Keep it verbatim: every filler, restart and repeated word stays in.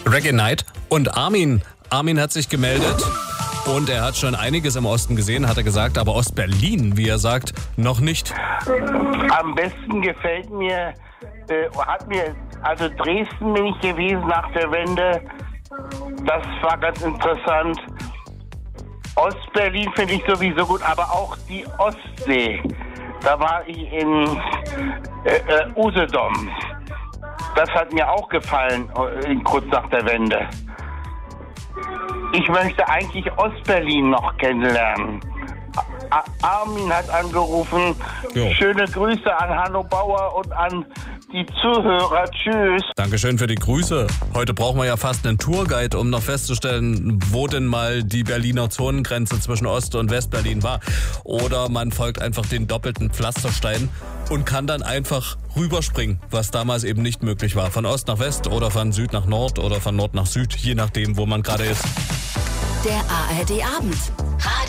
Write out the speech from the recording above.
Reggae Night. Und Armin, Armin hat sich gemeldet und er hat schon einiges im Osten gesehen, hat er gesagt, aber Ostberlin, wie er sagt, noch nicht. Am besten gefällt mir, äh, hat mir, also Dresden bin ich gewesen nach der Wende, das war ganz interessant. Ostberlin finde ich sowieso gut, aber auch die Ostsee. Da war ich in äh, äh, Usedom. Das hat mir auch gefallen, äh, kurz nach der Wende. Ich möchte eigentlich Ostberlin noch kennenlernen. A- Armin hat angerufen. Jo. Schöne Grüße an Hanno Bauer und an die Zuhörer. Tschüss. Dankeschön für die Grüße. Heute brauchen wir ja fast einen Tourguide, um noch festzustellen, wo denn mal die Berliner Zonengrenze zwischen Ost- und Westberlin war. Oder man folgt einfach den doppelten Pflasterstein und kann dann einfach rüberspringen, was damals eben nicht möglich war. Von Ost nach West oder von Süd nach Nord oder von Nord nach Süd, je nachdem, wo man gerade ist. Der A R D Abend.